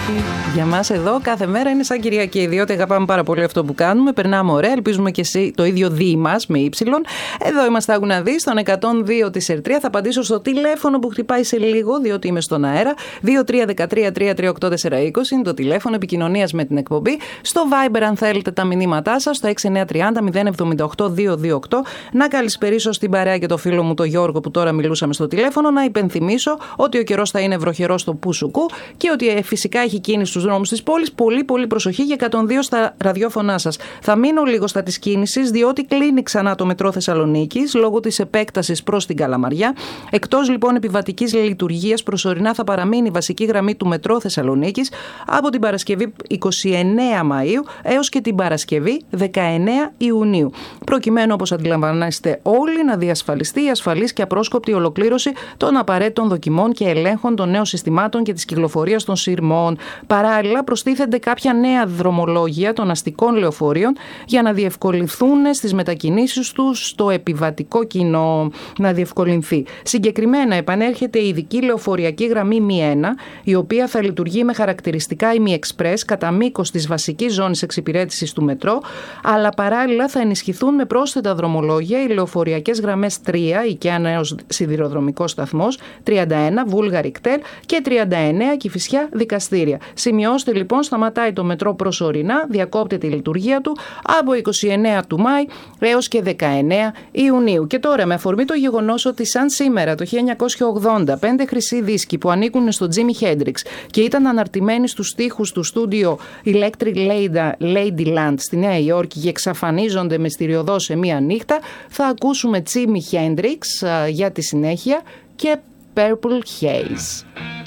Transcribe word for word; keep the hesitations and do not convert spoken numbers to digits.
Για μας εδώ κάθε μέρα είναι σαν Κυριακή, διότι αγαπάμε πάρα πολύ αυτό που κάνουμε, περνάμε ωραία, ελπίζουμε και εσύ το ίδιο δι μας με ύψιλον. Εδώ είμαστε, άκου να δεις, στον εκατόν δύο της Ερτρία. Θα απαντήσω στο τηλέφωνο που χτυπάει σε λίγο, διότι είμαι στον αέρα. δύο τρία ένα τρία τρία τρία οκτώ τέσσερα είκοσι είναι το τηλέφωνο επικοινωνίας με την εκπομπή. Στο Viber, αν θέλετε τα μηνύματά σας, στο έξι εννιά τρία μηδέν μηδέν επτά οκτώ δύο δύο οκτώ. Να καλησπερίσω στην παρέα και το φίλο μου τον Γιώργο που τώρα μιλούσαμε στο τηλέφωνο. Να υπενθυμίσω ότι ο καιρός θα είναι βροχερός στο Πουσουκού και ότι ε, φυσικά έχει κίνηση στους δρόμους της πόλης. Πολύ, πολύ προσοχή για εκατόν δύο στα ραδιόφωνά σας. Θα μείνω λίγο στα της κίνησης, διότι κλείνει ξανά το μετρό Θεσσαλονίκης λόγω της επέκτασης προς την Καλαμαριά. Εκτός λοιπόν επιβατικής λειτουργίας, προσωρινά θα παραμείνει η βασική γραμμή του μετρό Θεσσαλονίκης από την Παρασκευή εικοστή ενάτη Μαΐου έως και την Παρασκευή δεκαεννέα Ιουνίου. Προκειμένου, όπως αντιλαμβάνεστε όλοι, να διασφαλιστεί η ασφαλής και απρόσκοπτη ολοκλήρωση των απαραίτητων δοκιμών και ελέγχων των νέων συστημάτων και της κυκλοφορίας των σειρμών. Παράλληλα, προστίθενται κάποια νέα δρομολόγια των αστικών λεωφορείων για να διευκολυνθούν στις μετακινήσεις τους στο επιβατικό κοινό. Να διευκολυνθεί. Συγκεκριμένα, επανέρχεται η ειδική λεωφοριακή γραμμή Μ ένα, η οποία θα λειτουργεί με χαρακτηριστικά ημι-εξπρές κατά μήκος της βασικής ζώνης εξυπηρέτησης του μετρό, αλλά παράλληλα θα ενισχυθούν με πρόσθετα δρομολόγια οι λεωφοριακές γραμμές τρία, Οικαία Νέος Σιδηροδρομικός Σταθμός, τριάντα ένα Βούλγαρη Κτέλ και τριάντα εννέα Κηφισιά Δικαστήρια. Σημειώστε λοιπόν, σταματάει το μετρό προσωρινά, διακόπτεται η λειτουργία του από εικοστή ενάτη του Μάη έως και δεκαεννέα Ιουνίου. Και τώρα, με αφορμή το γεγονός ότι σαν σήμερα το χίλια εννιακόσια ογδόντα πέντε χρυσοί δίσκοι που ανήκουν στο Jimi Hendrix και ήταν αναρτημένοι στους στίχους του στούντιο Electric Ladyland στη Νέα Υόρκη και εξαφανίζονται μυστηριωδώς σε μία νύχτα, θα ακούσουμε Jimi Hendrix για τη συνέχεια και Purple Haze.